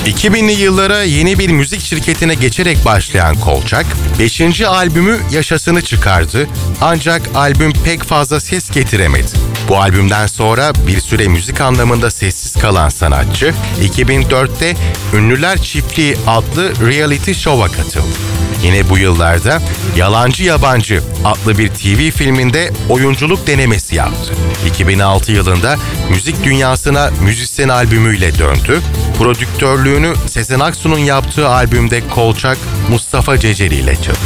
2000'li yıllara yeni bir müzik şirketine geçerek başlayan Kolçak, 5. albümü Yaşasın'ı çıkardı ancak albüm pek fazla ses getiremedi. Bu albümden sonra bir süre müzik anlamında sessiz kalan sanatçı, 2004'te Ünlüler Çiftliği adlı reality show'a katıldı. Yine bu yıllarda Yalancı Yabancı adlı bir TV filminde oyunculuk denemesi yaptı. 2006 yılında müzik dünyasına Müzisyen albümüyle döndü. Prodüktörlüğünü Sezen Aksu'nun yaptığı albümde Kolçak, Mustafa Ceceli ile çalıştı.